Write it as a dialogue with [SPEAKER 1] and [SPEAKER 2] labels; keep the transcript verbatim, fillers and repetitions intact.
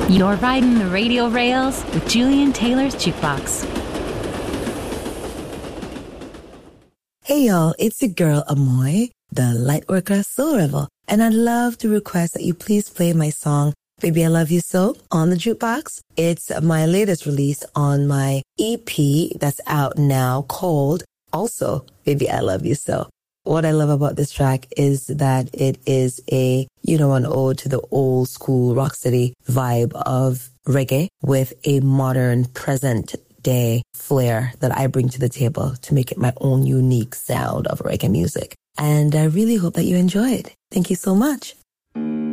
[SPEAKER 1] You're riding the radio rails with Julian Taylor's Jukebox.
[SPEAKER 2] Hey y'all, it's your girl Amoy, the Lightworker Soul Rebel, and I'd love to request that you please play my song, Baby I Love You So, on the Jukebox. It's my latest release on my E P that's out now called also Baby I Love You So. What I love about this track is that it is a, you know, an ode to the old school rocksteady vibe of reggae with a modern present day flair that I bring to the table to make it my own unique sound of reggae music. And I really hope that you enjoy it. Thank you so much.